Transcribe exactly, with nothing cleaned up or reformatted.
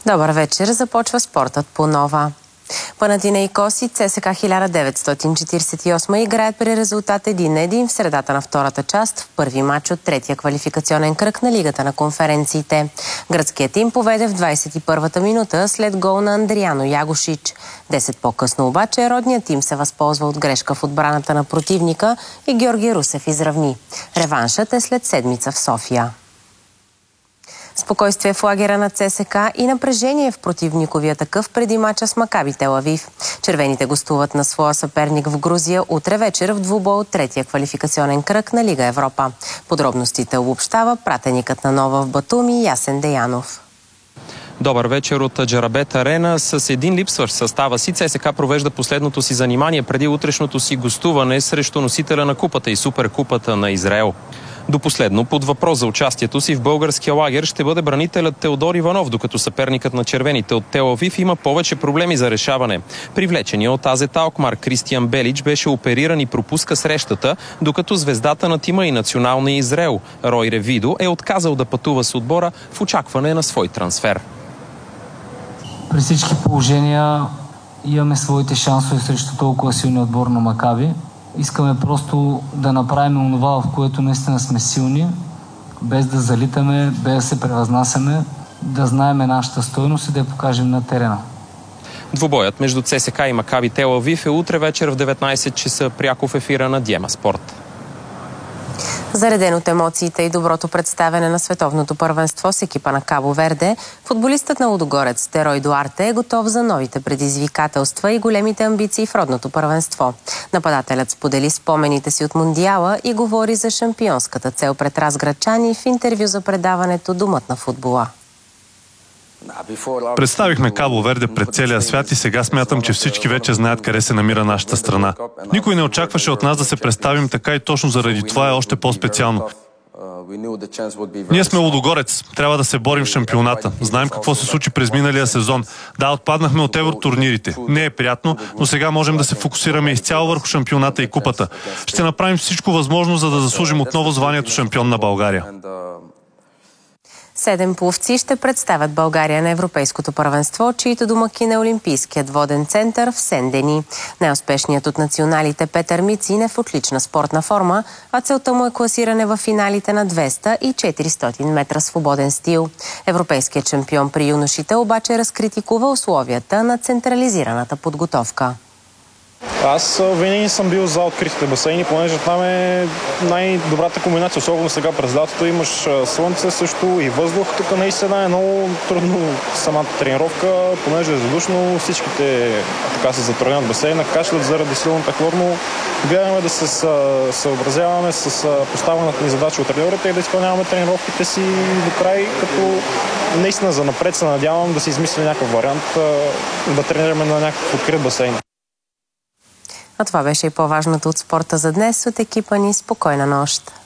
Добър вечер, започва спортът по Нова. Панатинейкос и ЦСКА хиляда деветстотин четиридесет и осма играят при резултат един на един в средата на втората част в първи матч от третия квалификационен кръг на Лигата на конференциите. Гръцкият тим поведе в двадесет и първата минута след гол на Андриано Ягошич. Десет по-късно обаче родният тим се възползва от грешка в отбраната на противника и Георги Русев изравни. Реваншът е след седмица в София. Спокойствие в лагера на ЦСКА и напрежение в противниковия такъв преди мача с Макаби Тел Авив. Червените гостуват на своя съперник в Грузия утре вечер в двубой от третия квалификационен кръг на Лига Европа. Подробностите обобщава пратеникът на Нова в Батуми Ясен Деянов. Добър вечер от Джарабет Арена. С един липсващ състава си ЦСКА провежда последното си занимание преди утрешното си гостуване срещу носителя на купата и суперкупата на Израел. До последно, под въпрос за участието си в българския лагер ще бъде бранителят Теодор Иванов, докато съперникът на червените от Тел Авив има повече проблеми за решаване. Привлеченият от АЗ Алкмар Кристиан Белич беше опериран и пропуска срещата, докато звездата на тима и националния Израел Рой Ревидо е отказал да пътува с отбора в очакване на свой трансфер. При всички положения имаме своите шансове срещу толкова силния отбор на Макаби. Искаме просто да направим онова, в което наистина сме силни, без да залитаме, без да се превъзнасяме, да знаем нашата стойност и да я покажем на терена. Двубоят между ЦСКА и Макаби Тел Авив е утре вечер в деветнадесет часа пряко в ефира на Диема Спорт. Зареден от емоциите и доброто представяне на световното първенство с екипа на Кабо Верде, футболистът на Лудогорец Терой Дуарте е готов за новите предизвикателства и големите амбиции в родното първенство. Нападателят сподели спомените си от Мондиала и говори за шампионската цел пред разградчани в интервю за предаването Домът на футбола. Представихме Кабо Верде пред целия свят и сега смятам, че всички вече знаят къде се намира нашата страна. Никой не очакваше от нас да се представим така и точно заради това е още по-специално. Ние сме Лудогорец. Трябва да се борим в шампионата. Знаем какво се случи през миналия сезон. Да, отпаднахме от евротурнирите. Не е приятно, но сега можем да се фокусираме изцяло върху шампионата и купата. Ще направим всичко възможно, за да заслужим отново званието шампион на България. Седем пловци ще представят България на Европейското първенство, чието домакин е Олимпийският воден център в Сен-Дени. Най-успешният от националите Петър Мицин е в отлична спортна форма, а целта му е класиране в финалите на двеста и четиристотин метра свободен стил. Европейският шампион при юношите обаче разкритикува условията на централизираната подготовка. Аз винаги съм бил за откритите басейни, понеже там е най-добрата комбинация, особено сега през лятото имаш слънце също и въздух. Тук наистина е много трудно самата тренировка, понеже е задушно, всичките така се затруднят басейна, кашлят заради силната хлорно. Гледаме да се съобразяваме с поставената ни задача от треньорите и да изпълняваме тренировките си до край, като наистина за напред се надявам да се измисли някакъв вариант, да тренираме на някакъв открит басейн. А това беше и по-важното от спорта за днес. От екипа ни спокойна нощ!